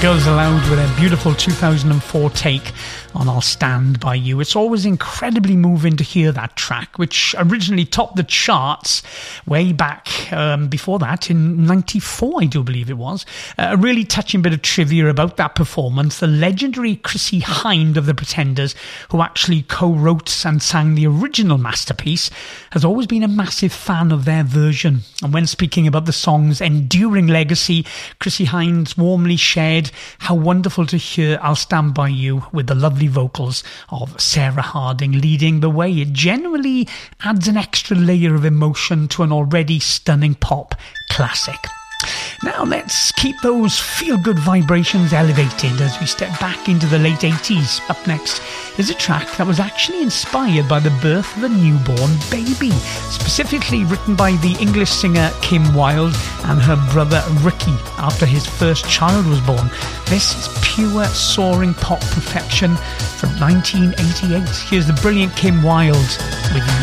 Girls Aloud with a beautiful 2004 take on I'll Stand By You. It's always incredibly moving to hear that track, which originally topped the charts way back before that in 94, I do believe it was. A really touching bit of trivia about that performance. The legendary Chrissie Hynde of the Pretenders, who actually co-wrote and sang the original masterpiece, has always been a massive fan of their version. And when speaking about the song's enduring legacy, Chrissie Hynde warmly shared how wonderful to hear I'll Stand By You with the lovely vocals of Sarah Harding leading the way. It genuinely adds an extra layer of emotion to an already stunning pop classic. Now let's keep those feel-good vibrations elevated as we step back into the late 80s. Up next is a track that was actually inspired by the birth of a newborn baby, specifically written by the English singer Kim Wilde and her brother Ricky after his first child was born. This is pure soaring pop perfection from 1988. Here's the brilliant Kim Wilde with